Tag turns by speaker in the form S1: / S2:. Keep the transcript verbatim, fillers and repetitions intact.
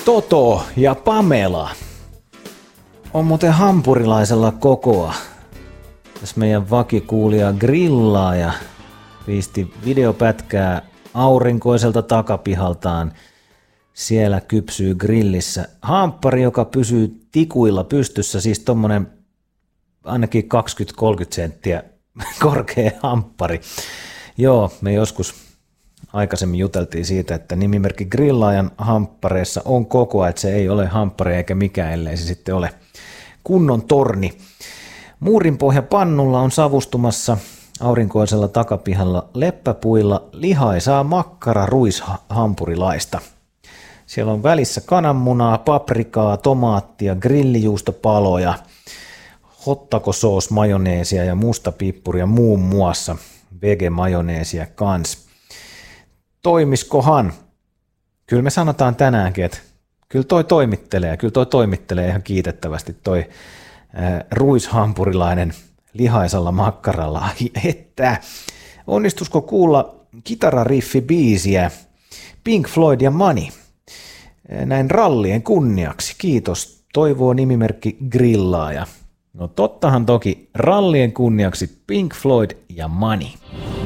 S1: Toto ja Pamela on muuten hampurilaisella kokoa. Tässä meidän vakikuulija grillaa ja pisti videopätkää aurinkoiselta takapihaltaan. Siellä kypsyy grillissä hamppari, joka pysyy tikuilla pystyssä, siis tommonen ainakin kaksikymmentä kolmekymmentä senttiä korkea hamppari. Joo, me joskus aikaisemmin juteltiin siitä, että nimimerkki grillaajan hamppareissa on kokoa, että se ei ole hamppari eikä mikään, ellei se sitten ole kunnon torni. Muurinpohjapannulla on savustumassa aurinkoisella takapihalla leppäpuilla lihaisaa makkara ruishampurilaista. Siellä on välissä kananmunaa, paprikaa, tomaattia, grillijuustopaloja, hottakosoos majoneesia ja mustapippuria muun muassa, vege-majoneesia kans. Toimiskohan? Kyllä me sanotaan tänäänkin, että kyllä toi toimittelee, kyllä toi toimittelee ihan kiitettävästi toi ää, ruishampurilainen lihaisalla makkaralla. Ai että, onnistusko kuulla kitarariffi-biisiä Pink Floyd ja Money? Näin rallien kunniaksi, kiitos, toivoo nimimerkki grillaaja. No tottahan toki, rallien kunniaksi Pink Floyd ja Money.